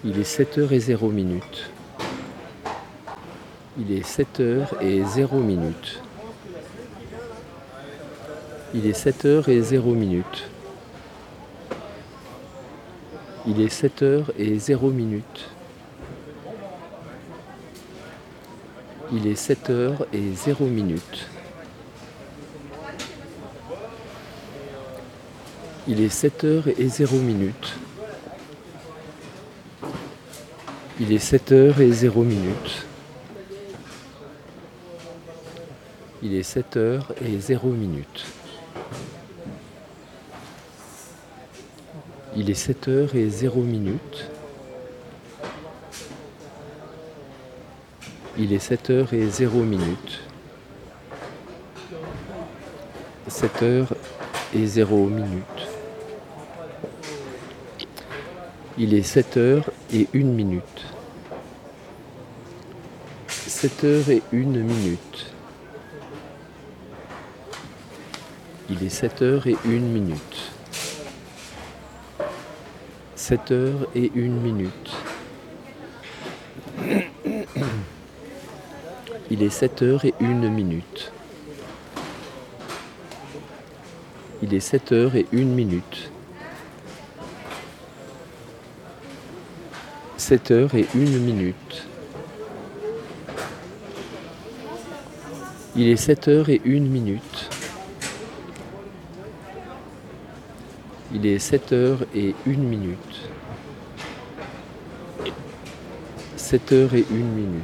Il est 7h00. Il est 7h00. Il est 7h00. Il est 7h00. Il est 7h00. Il est 7h00. Il est 7h00. Il est 7h00. Il est 7h00. Il est 7h00. 7h00. Il est 7h01. 7h01. Il est 7h01. 7h01. Il est 7h01. Il est 7h01. 7h01. Il est 7h01. Il est 7h01. 7h01.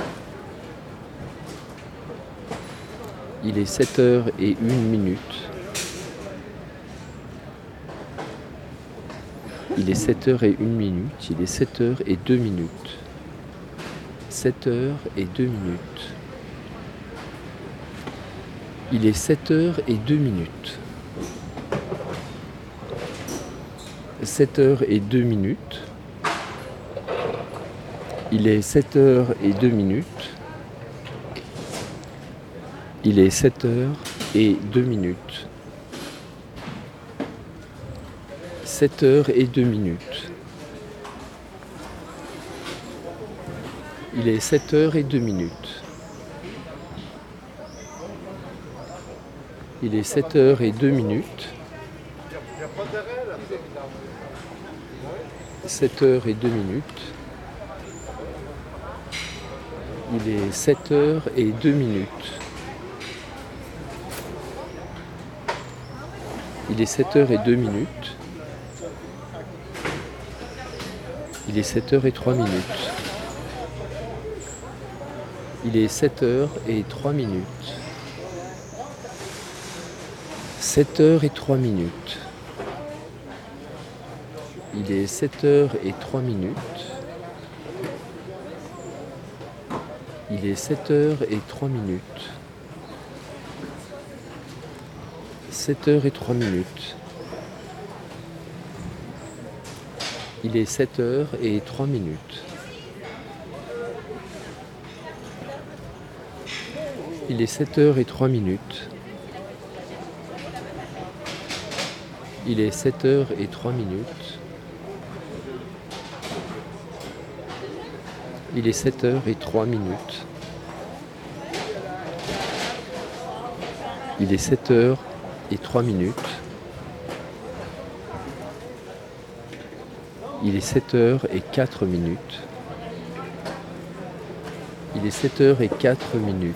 Il est 7h01. Il est 7h01. Il est 7h02. 7h02. Il est 7h02. 7h02. Il est 7h02. Il est 7h02. 7h02. Il est 7h02. Il est 7h02. 7h02. Il est 7h02. Il est 7h02. Il est 7h03. Il est 7h03. 7h03. Il est 7h03. Il est 7h03. 7h03. Il est 7h03. Il est 7h03. Il est 7h03. Il est 7h03. Il est 7h03. Il est 7h04. Il est 7h04.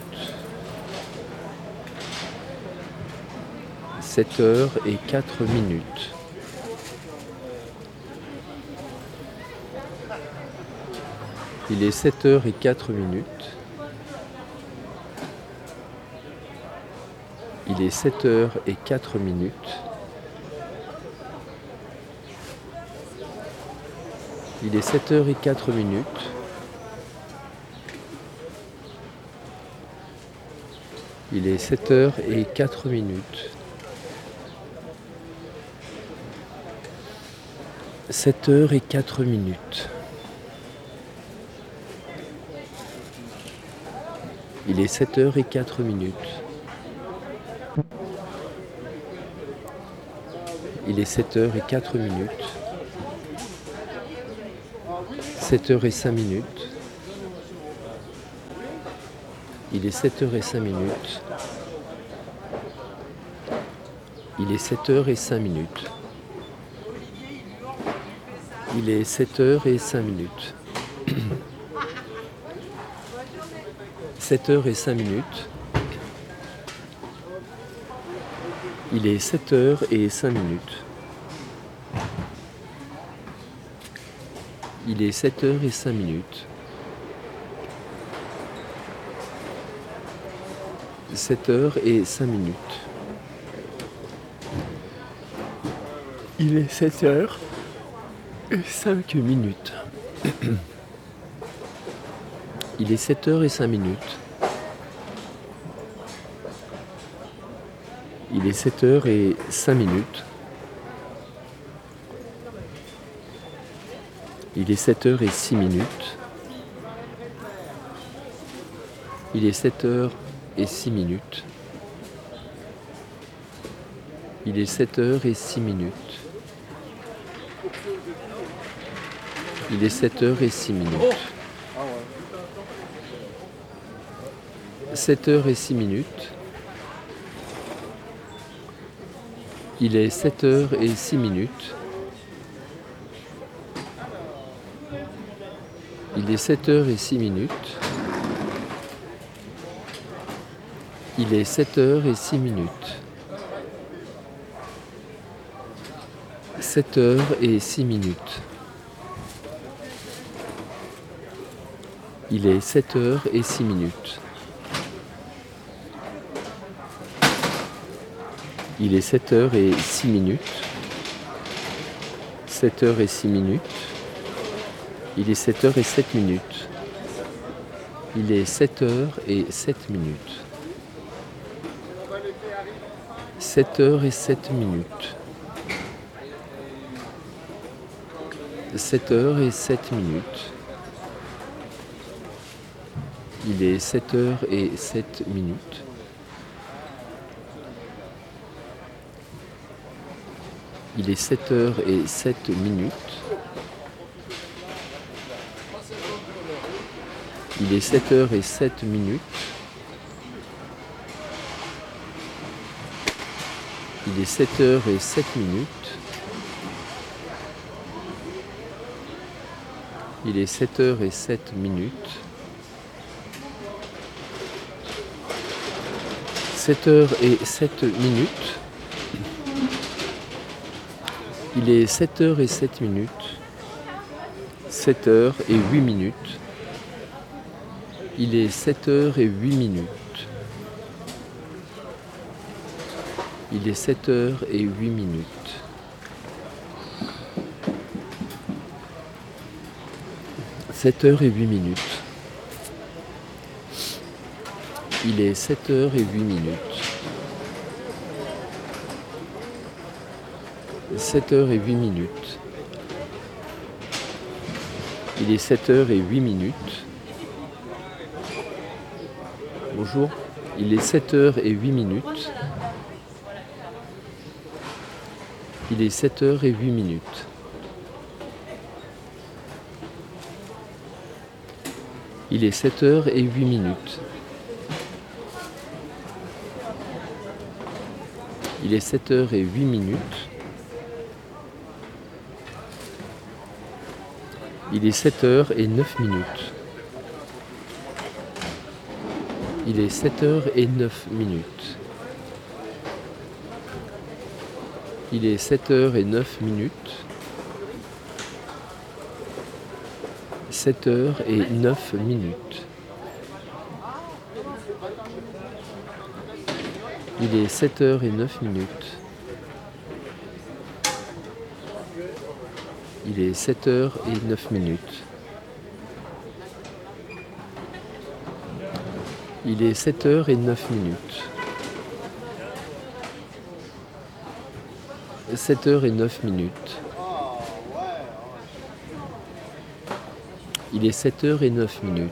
7h04. Il est 7h04. Il est 7h04. Il est 7h04. Il est 7h04. 7h04. Il est 7h04. Il est 7h04. 7h05. Il est 7h05. Il est 7h05. Il est 7h05. 7h05. Il est 7h05. Il est 7h05. 7h05. Il est 7h05. Il est 7h05. Il est 7h05. Il est 7h06. Il est 7h06. Il est 7h06. Il est 7h06. 7h06. Il est 7h06. Il est 7h06. Il est 7h06. 7h06. Il est 7h06. Il est 7h06. 7h06. Il est 7h07. Il est 7h07. 7h07. 7h07. Il est 7h07. Il est 7h07. Il est 7h07. Il est 7h07. Il est 7h07. 7h07. Il est 7h07. 7h08. Il est 7h08. Il est 7h08. Sept heures et 8 minutes. Il est 7h08. 7h08. Il est 7h08. Bonjour. Il est 7h08. Il est 7h08. Il est 7h08. Il est 7h08. Il est 7h09. Il est 7h09. Il est 7h09. 7h09. Il est 7h09. Il est 7h09. Il est 7h09. 7h09. Il est 7h09.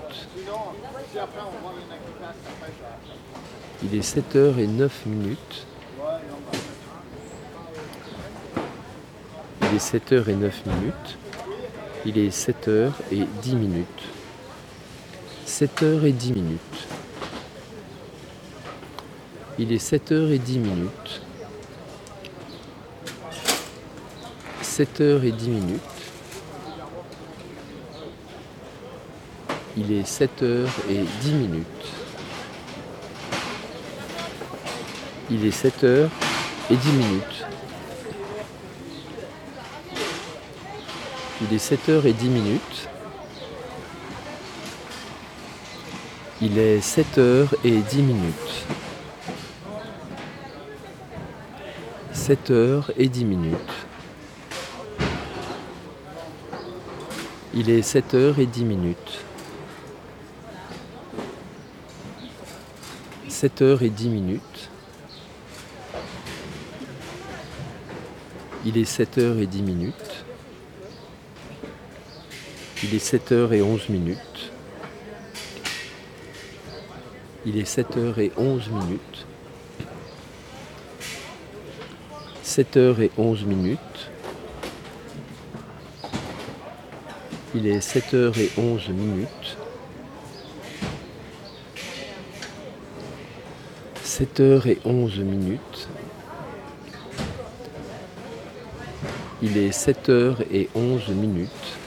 Il est 7h09. Il est 7h09. Il est 7h10. 7h10. Il est 7h10. 7h10. Il est 7h10. Il est 7h10. Il est 7h10. Il est 7h10. 7h10. Il est 7h10. 7h10. Il est 7h10. Il est 7h11. Il est 7h11. 7h11. Il est 7h11. 7h11. Il est 7h11.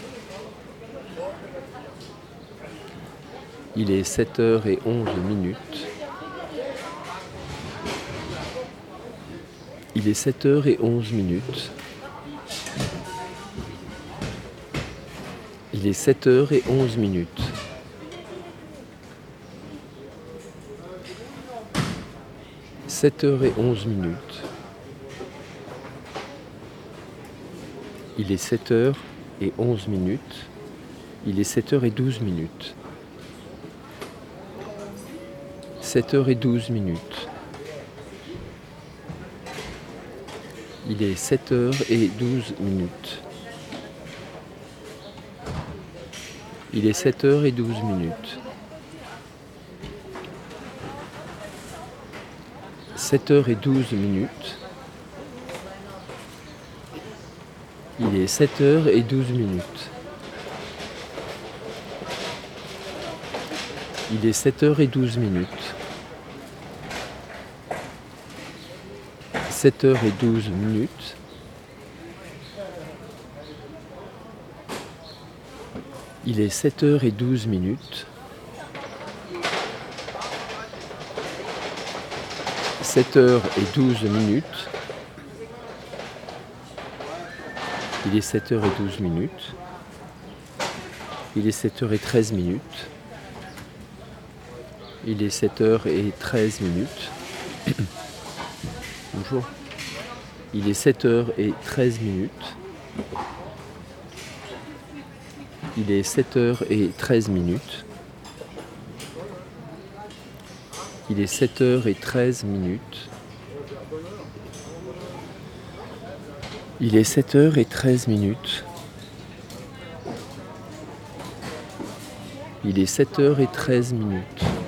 Il est 7h11. Il est 7h11. Il est 7h11. Sept heures et 11 minutes. Il est 7h11. Il est 7h12. 7h12. Il est 7h12. Il est 7h12. 7h12. Il est 7h12. Il est 7h12. 7h12. Il est 7h12. 7h12. Il est 7h12. Il est 7h13. Il est 7h13. Bonjour. Il est 7h13. Il est 7h13. Il est 7h13. Il est 7h13. Il est 7h13.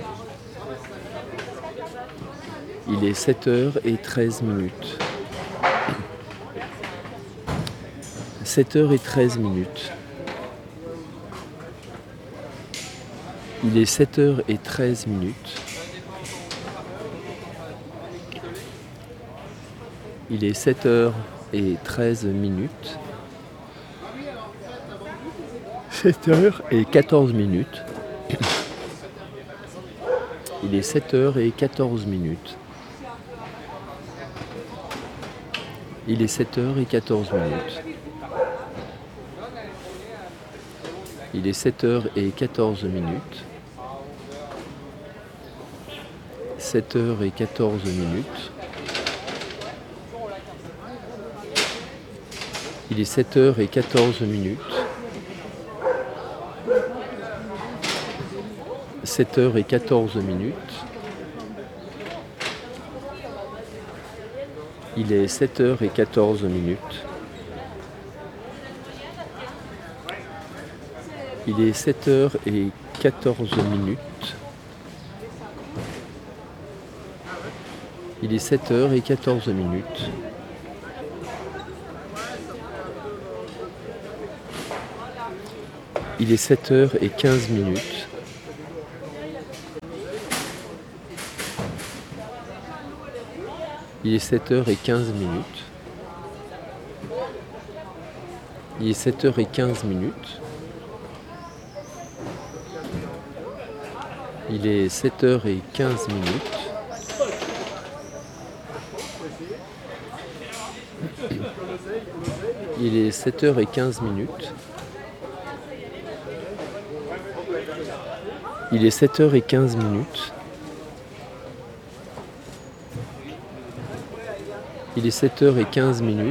Il est 7h13. 7h13. Il est 7h13. Il est 7h13. 7h14. Il est 7h14. Il est 7h14. Il est 7h14. 7h14. Il est 7h14. 7h14. Il est 7h14. Il est 7h14. Il est 7h14. Il est 7h15. Il est 7h15. Il est 7h15. Il est 7h15. Il est 7h15. Il est 7h15. Il est 7h15.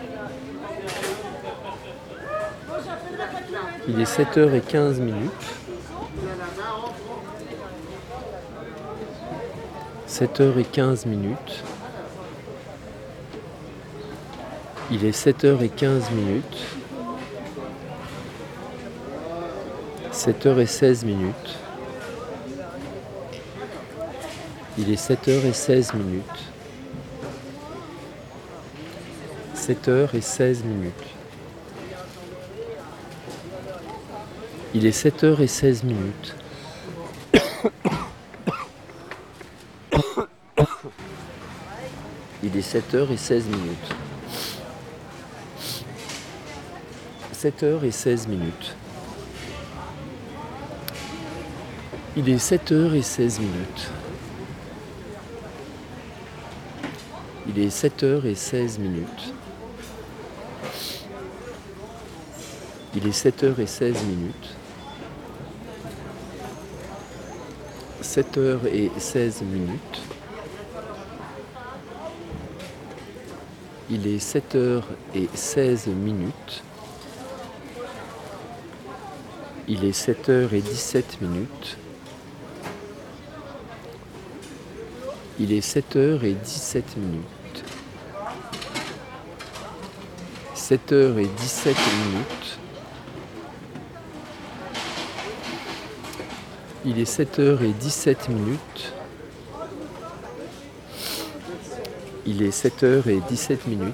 Il est 7h15. 7h15. Il est 7h15. 7h16. Il est 7h16. 7h16. Il est 7h16. Il est 7h16. 7h16. Il est 7h16. Il est 7h16. Il est 7h16. 7h16. Il est 7h16. Il est 7h17. Il est 7h17. 7h17. Il est 7h17. Il est 7h17.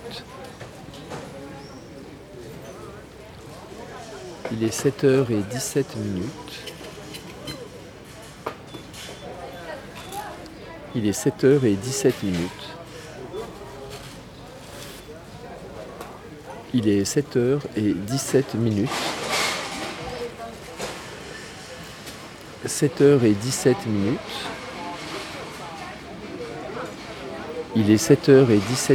Il est 7h17. Il est 7h17. Il est 7h17. 7h17. Il est 7h17.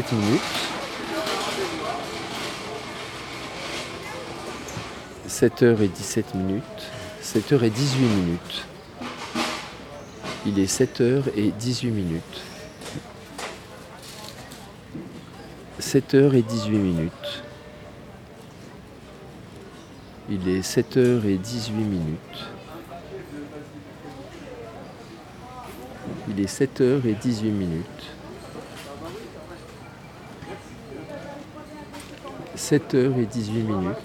7h17. 7h18. Il est 7h18. 7h18. Il est 7h18. Il est 7h18. 7h18.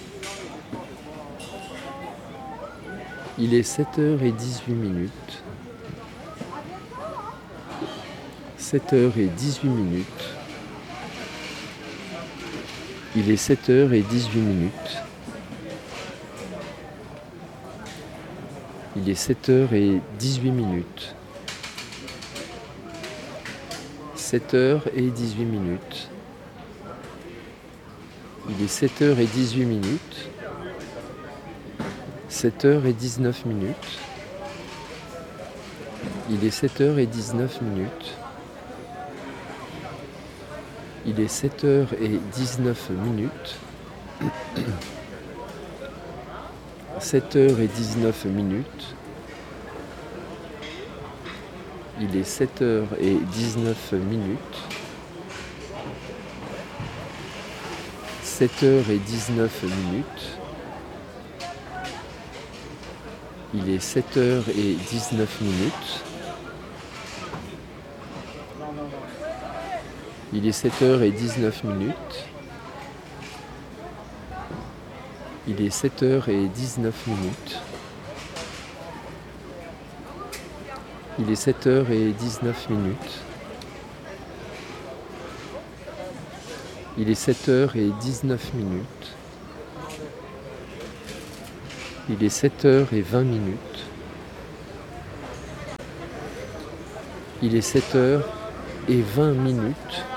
Il est 7h18. 7h18. Il est 7h18. Il est 7h18. 7h18. Il est 7h18. 7h19. Il est 7h19. Il est 7h19. 7h19. Il est 7h19. 7h19. Il est 7h19. Il est 7h19. Il est 7h19. Il est 7h19. Il est 7h19. Il est 7h20. Il est 7h20.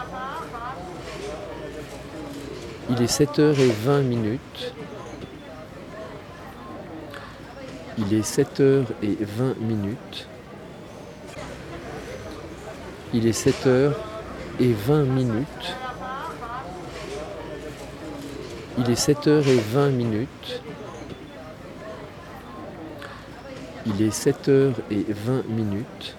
Il est 7h20. Il est 7h20. Il est 7h20. Il est 7h20. Il est 7h20.